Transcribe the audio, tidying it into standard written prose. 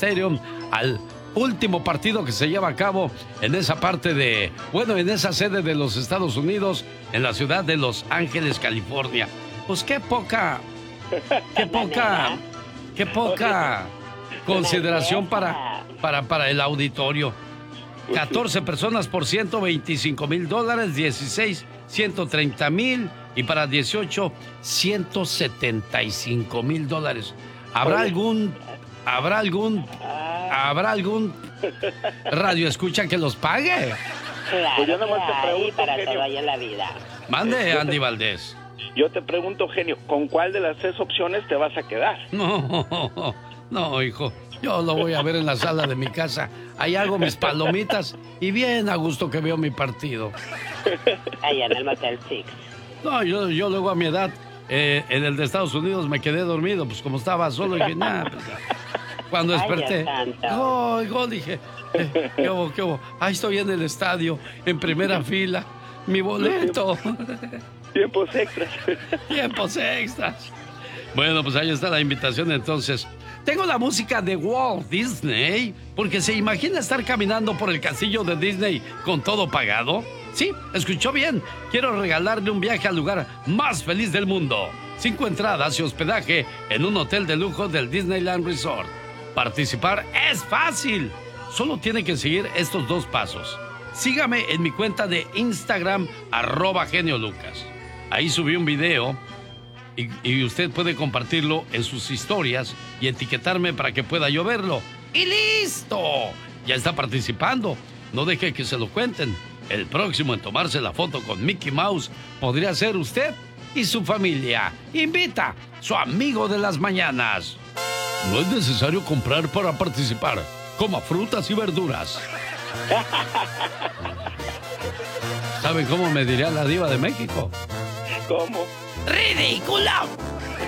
Stadium al último partido que se lleva a cabo en esa parte en esa sede de los Estados Unidos, en la ciudad de Los Ángeles, California. Pues qué poca consideración para el auditorio. 14 personas por $125,000, 16, $130,000 y para 18, $175,000. ¿Habrá algún radio escucha que los pague? Claro, Pues yo nomás te pregunto, para genio. todo en la vida. Mande, Andy Valdés. Yo te pregunto, genio, ¿con cuál de las 3 opciones te vas a quedar? No, hijo. Yo lo voy a ver en la sala de mi casa. Ahí hago mis palomitas y bien a gusto que veo mi partido. Allá en el Motel Six. No, yo luego a mi edad, en el de Estados Unidos me quedé dormido, pues como estaba solo, dije, nada. Pues, cuando desperté, gol, dije, ¿qué hubo? Ahí estoy en el estadio, en primera fila, mi boleto. Tiempos extras. Tiempos extras. Bueno, pues ahí está la invitación entonces. Tengo la música de Walt Disney, porque se imagina estar caminando por el castillo de Disney con todo pagado. Sí, escuchó bien. Quiero regalarle un viaje al lugar más feliz del mundo. 5 entradas y hospedaje en un hotel de lujo del Disneyland Resort. Participar es fácil. Solo tiene que seguir estos 2 pasos. Sígame en mi cuenta de Instagram, @geniolucas. Ahí subí un video y usted puede compartirlo en sus historias y etiquetarme para que pueda yo verlo. ¡Y listo! Ya está participando. No deje que se lo cuenten. El próximo en tomarse la foto con Mickey Mouse podría ser usted y su familia. Invita su amigo de las mañanas. No es necesario comprar para participar. Coma frutas y verduras. ¿Saben cómo me diría la diva de México? ¿Cómo? ¡Ridículo!